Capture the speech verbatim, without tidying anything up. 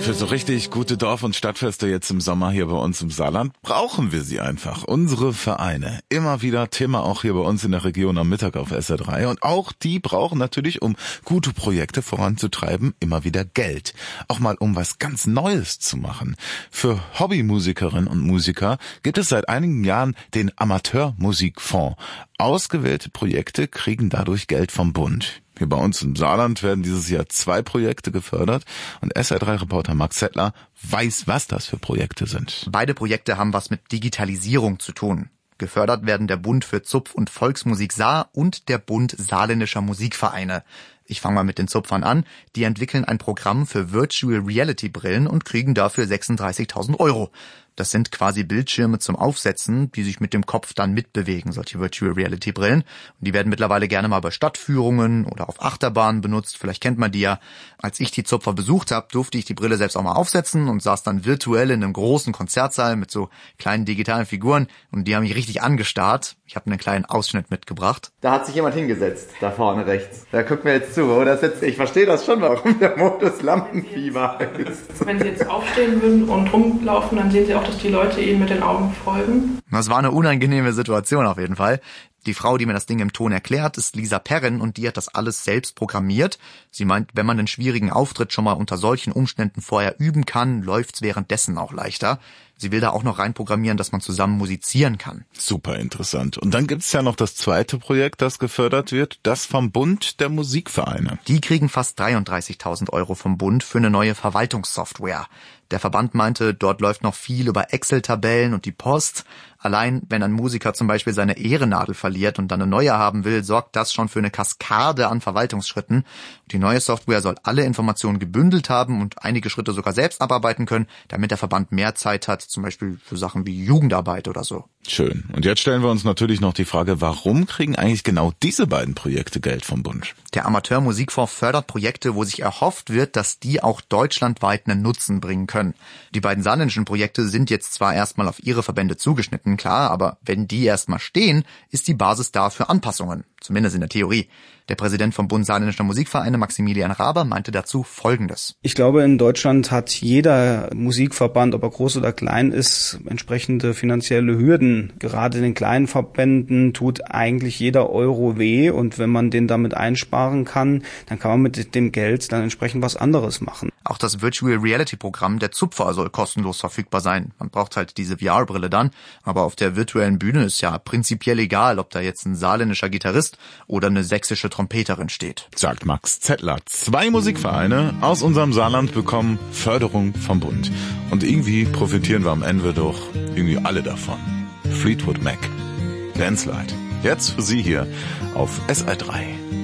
Für so richtig gute Dorf- und Stadtfeste jetzt im Sommer hier bei uns im Saarland brauchen wir sie einfach. Unsere Vereine. Immer wieder Thema auch hier bei uns in der Region am Mittag auf S R drei. Und auch die brauchen natürlich, um gute Projekte voranzutreiben, immer wieder Geld. Auch mal um was ganz Neues zu machen. Für Hobbymusikerinnen und Musiker gibt es seit einigen Jahren den Amateurmusikfonds. Ausgewählte Projekte kriegen dadurch Geld vom Bund. Hier bei uns im Saarland werden dieses Jahr zwei Projekte gefördert und S R drei-Reporter Max Zettler weiß, was das für Projekte sind. Beide Projekte haben was mit Digitalisierung zu tun. Gefördert werden der Bund für Zupf- und Volksmusik Saar und der Bund saarländischer Musikvereine. Ich fange mal mit den Zupfern an. Die entwickeln ein Programm für Virtual Reality Brillen und kriegen dafür sechsunddreißigtausend Euro. Das sind quasi Bildschirme zum Aufsetzen, die sich mit dem Kopf dann mitbewegen, solche Virtual Reality Brillen. Und die werden mittlerweile gerne mal bei Stadtführungen oder auf Achterbahnen benutzt. Vielleicht kennt man die ja. Als ich die Zupfer besucht habe, durfte ich die Brille selbst auch mal aufsetzen und saß dann virtuell in einem großen Konzertsaal mit so kleinen digitalen Figuren. Und die haben mich richtig angestarrt. Ich habe einen kleinen Ausschnitt mitgebracht. Da hat sich jemand hingesetzt, da vorne rechts. Da guckt mir jetzt zu, oder? Ich verstehe das schon, warum der Modus Lampenfieber ist. Wenn Sie jetzt aufstehen würden und rumlaufen, dann sehen Sie auch, dass die Leute Ihnen mit den Augen folgen. Das war eine unangenehme Situation auf jeden Fall. Die Frau, die mir das Ding im Ton erklärt, ist Lisa Perren und die hat das alles selbst programmiert. Sie meint, wenn man einen schwierigen Auftritt schon mal unter solchen Umständen vorher üben kann, läuft's währenddessen auch leichter. Sie will da auch noch reinprogrammieren, dass man zusammen musizieren kann. Super interessant. Und dann gibt's ja noch das zweite Projekt, das gefördert wird, das vom Bund der Musikvereine. Die kriegen fast dreiunddreißigtausend Euro vom Bund für eine neue Verwaltungssoftware. Der Verband meinte, dort läuft noch viel über Excel-Tabellen und die Post. Allein, wenn ein Musiker zum Beispiel seine Ehrennadel verliert und dann eine neue haben will, sorgt das schon für eine Kaskade an Verwaltungsschritten. Die neue Software soll alle Informationen gebündelt haben und einige Schritte sogar selbst abarbeiten können, damit der Verband mehr Zeit hat, zum Beispiel für Sachen wie Jugendarbeit oder so. Schön. Und jetzt stellen wir uns natürlich noch die Frage, warum kriegen eigentlich genau diese beiden Projekte Geld vom Bund? Der Amateurmusikfonds fördert Projekte, wo sich erhofft wird, dass die auch deutschlandweit einen Nutzen bringen können. Die beiden saarländischen Projekte sind jetzt zwar erstmal auf ihre Verbände zugeschnitten, klar, aber wenn die erstmal stehen, ist die Basis da für Anpassungen, zumindest in der Theorie. Der Präsident vom Bund saarländischer Musikvereine, Maximilian Raber, meinte dazu Folgendes. Ich glaube, in Deutschland hat jeder Musikverband, ob er groß oder klein ist, entsprechende finanzielle Hürden. Gerade den kleinen Verbänden tut eigentlich jeder Euro weh und wenn man den damit einsparen kann, dann kann man mit dem Geld dann entsprechend was anderes machen. Auch das Virtual Reality Programm der Zupfer soll kostenlos verfügbar sein. Man braucht halt diese V R-Brille dann, aber auf der virtuellen Bühne ist ja prinzipiell egal, ob da jetzt ein saarländischer Gitarrist oder eine sächsische Trompeterin steht. Sagt Max Zettler. Zwei Musikvereine aus unserem Saarland bekommen Förderung vom Bund. Und irgendwie profitieren wir am Ende doch irgendwie alle davon. Fleetwood Mac. Landslide. Jetzt für Sie hier auf S R drei.